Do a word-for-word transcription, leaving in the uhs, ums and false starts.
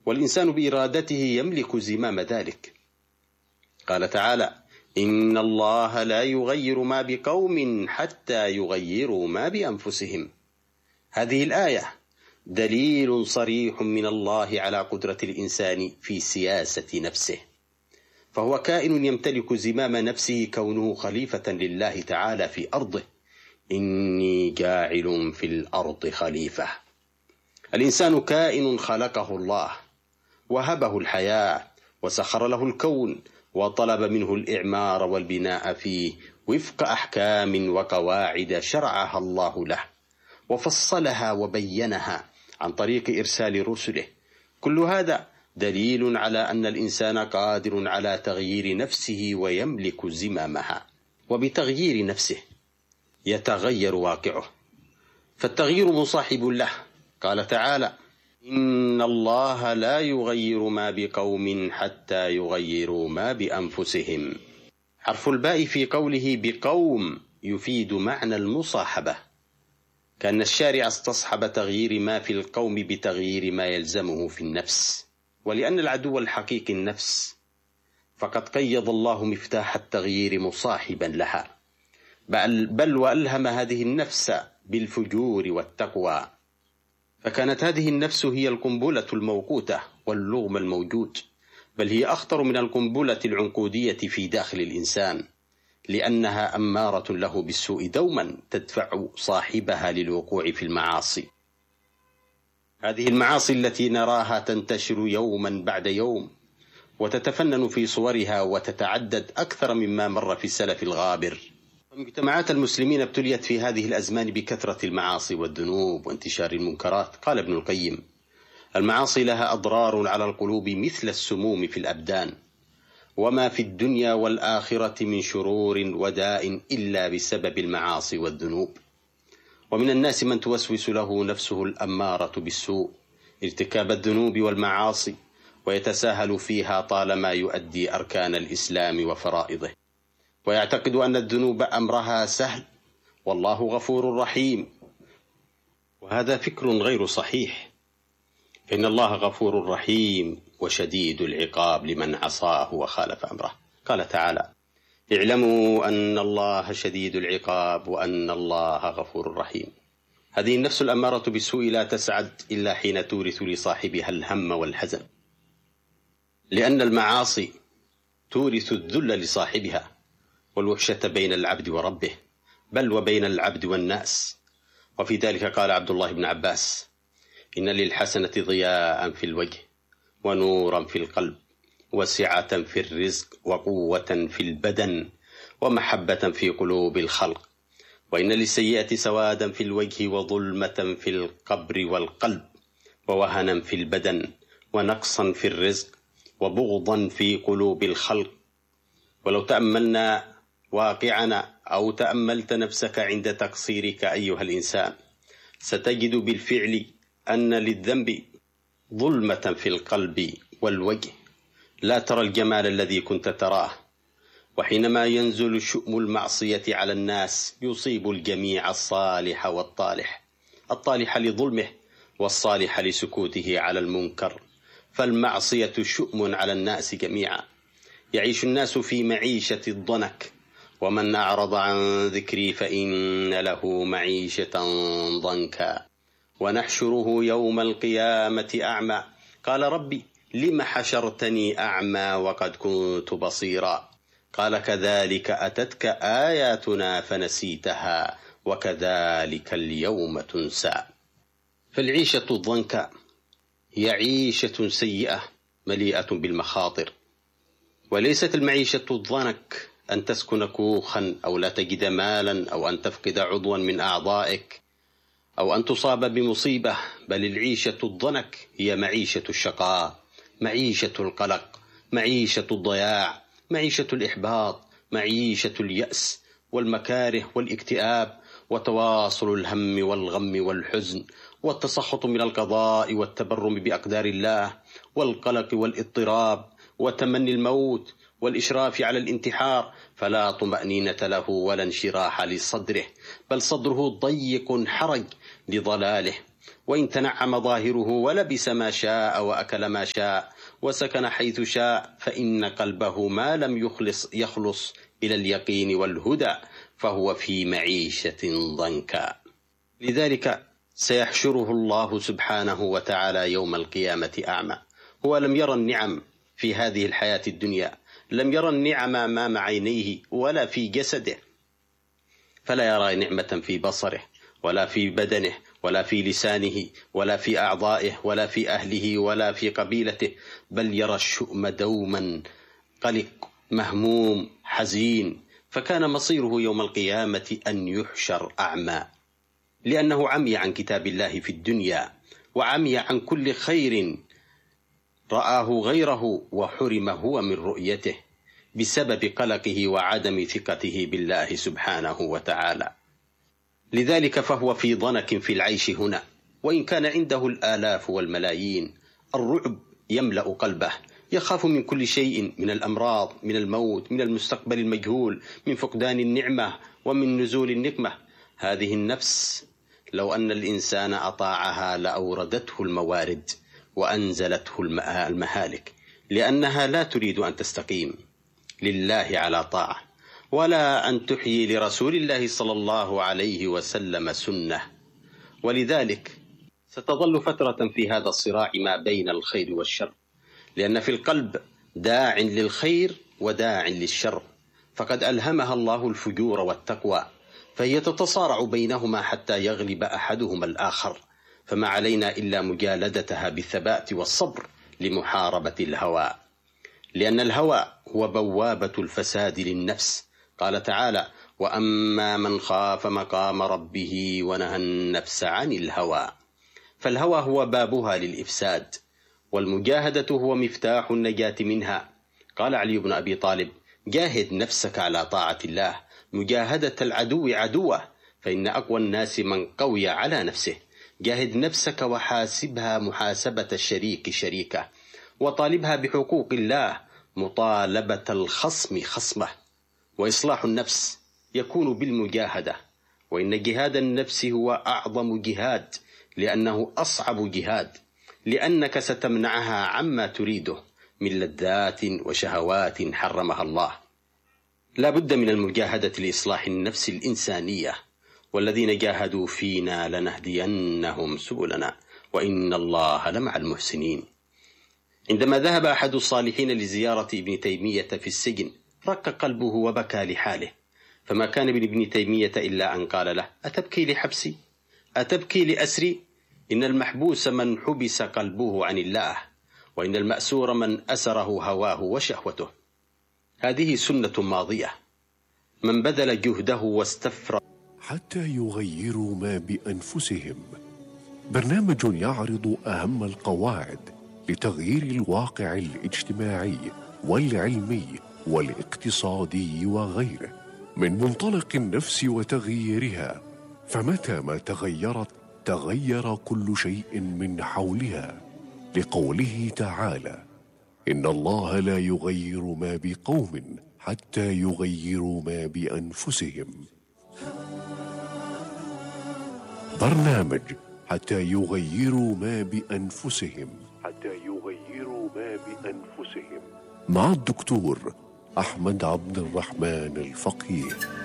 والإنسان بإرادته يملك زمام ذلك. قال تعالى: إن الله لا يغير ما بقوم حتى يغيروا ما بأنفسهم. هذه الآية دليل صريح من الله على قدرة الإنسان في سياسة نفسه، فهو كائن يمتلك زمام نفسه كونه خليفة لله تعالى في أرضه. إني جاعل في الأرض خليفة. الإنسان كائن خلقه الله وهبه الحياة وسخر له الكون وطلب منه الإعمار والبناء فيه وفق أحكام وقواعد شرعها الله له وفصلها وبينها عن طريق إرسال رسله. كل هذا دليل على أن الإنسان قادر على تغيير نفسه ويملك زمامها، وبتغيير نفسه يتغير واقعه، فالتغيير مصاحب له. قال تعالى: إن الله لا يغير ما بقوم حتى يغيروا ما بأنفسهم. حرف الباء في قوله بقوم يفيد معنى المصاحبة، كأن الشارع استصحب تغيير ما في القوم بتغيير ما يلزمه في النفس. ولأن العدو الحقيقي النفس، فقد قيض الله مفتاح التغيير مصاحبا لها، بل, بل وألهم هذه النفس بالفجور والتقوى، فكانت هذه النفس هي القنبلة الموقوتة واللغم الموجود، بل هي أخطر من القنبلة العنقودية في داخل الإنسان، لأنها أمارة له بالسوء دوما تدفع صاحبها للوقوع في المعاصي. هذه المعاصي التي نراها تنتشر يوما بعد يوم وتتفنن في صورها وتتعدد أكثر مما مر في السلف الغابر. مجتمعات المسلمين ابتليت في هذه الأزمان بكثرة المعاصي والذنوب وانتشار المنكرات. قال ابن القيم: المعاصي لها أضرار على القلوب مثل السموم في الأبدان، وما في الدنيا والآخرة من شرور وداء إلا بسبب المعاصي والذنوب. ومن الناس من توسوس له نفسه الأمارة بالسوء ارتكاب الذنوب والمعاصي، ويتساهل فيها طالما يؤدي أركان الإسلام وفرائضه، ويعتقد أن الذنوب أمرها سهل والله غفور رحيم، وهذا فكر غير صحيح، فإن الله غفور رحيم وشديد العقاب لمن عصاه وخالف أمره. قال تعالى: اعلموا أن الله شديد العقاب وأن الله غفور رحيم. هذه النفس الأمارة بالسوء لا تسعد إلا حين تورث لصاحبها الهم والحزن، لأن المعاصي تورث الذل لصاحبها والوحشة بين العبد وربه، بل وبين العبد والناس. وفي ذلك قال عبد الله بن عباس: إن للحسنة ضياء في الوجه ونورا في القلب وسعة في الرزق وقوة في البدن ومحبة في قلوب الخلق، وإن للسيئة سوادا في الوجه وظلمة في القبر والقلب ووهنا في البدن ونقصا في الرزق وبغضا في قلوب الخلق. ولو تأملنا واقعنا أو تأملت نفسك عند تقصيرك أيها الإنسان، ستجد بالفعل أن للذنب ظلمة في القلب والوجه، لا ترى الجمال الذي كنت تراه. وحينما ينزل شؤم المعصية على الناس يصيب الجميع، الصالح والطالح، الطالح لظلمه والصالح لسكوته على المنكر، فالمعصية شؤم على الناس جميعا. يعيش الناس في معيشة الضنك، ومن أعرض عن ذكري فإن له معيشة ضنكا ونحشره يوم القيامة أعمى. قال: ربي لم حشرتني أعمى وقد كنت بصيرا. قال: كذلك أتتك آياتنا فنسيتها وكذلك اليوم تنسى. فالعيشة الضنكاء هي عيشة سيئة مليئة بالمخاطر، وليست المعيشة الضنك أن تسكن كوخا أو لا تجد مالا أو أن تفقد عضوا من أعضائك أو أن تصاب بمصيبة، بل العيشة الضنك هي معيشة الشقاء، معيشة القلق، معيشة الضياع، معيشة الإحباط، معيشة اليأس والمكاره والاكتئاب وتواصل الهم والغم والحزن والتسخط من القضاء والتبرم بأقدار الله والقلق والاضطراب وتمني الموت والإشراف على الانتحار، فلا طمأنينة له ولا انشراح لصدره، بل صدره ضيق حرج لضلاله وإن تنعم ظاهره ولبس ما شاء وأكل ما شاء وسكن حيث شاء، فإن قلبه ما لم يخلص, يخلص إلى اليقين والهدى فهو في معيشة ضنكا. لذلك سيحشره الله سبحانه وتعالى يوم القيامة أعمى. هو لم يرى النعم في هذه الحياة الدنيا، لم يرى النعم أمام عينيه ولا في جسده، فلا يرى نعمة في بصره ولا في بدنه ولا في لسانه ولا في أعضائه ولا في أهله ولا في قبيلته، بل يرى الشؤم دوما، قلق، مهموم، حزين. فكان مصيره يوم القيامة أن يحشر أعمى، لأنه عمي عن كتاب الله في الدنيا، وعمي عن كل خير رآه غيره، وحرم هو من رؤيته بسبب قلقه وعدم ثقته بالله سبحانه وتعالى. لذلك فهو في ضنك في العيش هنا، وإن كان عنده الآلاف والملايين. الرعب يملأ قلبه، يخاف من كل شيء، من الأمراض، من الموت، من المستقبل المجهول، من فقدان النعمة ومن نزول النقمة. هذه النفس لو أن الإنسان أطاعها لأوردته الموارد وأنزلته المهالك، لأنها لا تريد أن تستقيم لله على طاعة، ولا أن تحيي لرسول الله صلى الله عليه وسلم سنة. ولذلك ستظل فترة في هذا الصراع ما بين الخير والشر، لأن في القلب داع للخير وداع للشر، فقد ألهمها الله الفجور والتقوى، فهي تتصارع بينهما حتى يغلب أحدهما الآخر. فما علينا إلا مجالدتها بالثبات والصبر لمحاربة الهوى، لأن الهوى هو بوابة الفساد للنفس. قال تعالى: وأما من خاف مقام ربه ونهى النفس عن الهوى. فالهوى هو بابها للإفساد، والمجاهدة هو مفتاح النجاة منها. قال علي بن أبي طالب: جاهد نفسك على طاعة الله مجاهدة العدو عدوه، فإن أقوى الناس من قوي على نفسه. جاهد نفسك وحاسبها محاسبة الشريك شريكه، وطالبها بحقوق الله مطالبة الخصم خصمه. وإصلاح النفس يكون بالمجاهدة، وإن جهاد النفس هو أعظم جهاد، لأنه أصعب جهاد، لأنك ستمنعها عما تريده من لذات وشهوات حرمها الله. لا بد من المجاهدة لإصلاح النفس الإنسانية، والذين جاهدوا فينا لنهدينهم سبلنا وإن الله لمع المحسنين. عندما ذهب أحد الصالحين لزيارة ابن تيمية في السجن رق قلبه وبكى لحاله، فما كان من ابن تيمية إلا أن قال له: أتبكي لحبسي؟ أتبكي لأسري؟ إن المحبوس من حبس قلبه عن الله، وإن المأسور من أسره هواه وشهوته. هذه سنة ماضية، من بذل جهده واستفرغ حتى يغيروا ما بأنفسهم. برنامج يعرض أهم القواعد لتغيير الواقع الاجتماعي والعلمي والاقتصادي وغيره من منطلق النفس وتغييرها، فمتى ما تغيرت تغير كل شيء من حولها، لقوله تعالى: إن الله لا يغير ما بقوم حتى يغيروا ما بأنفسهم. برنامج حتى يغيروا ما بأنفسهم حتى يغيروا ما بأنفسهم مع الدكتور أحمد عبد الرحمن الفقيه.